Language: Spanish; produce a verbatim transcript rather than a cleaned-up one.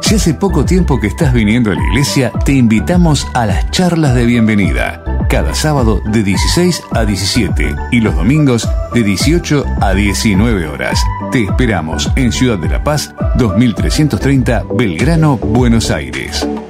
Si hace poco tiempo que estás viniendo a la iglesia, te invitamos a las charlas de bienvenida. Cada sábado de dieciséis a diecisiete y los domingos de dieciocho a diecinueve horas. Te esperamos en Ciudad de la Paz, dos mil trescientos treinta, Belgrano, Buenos Aires.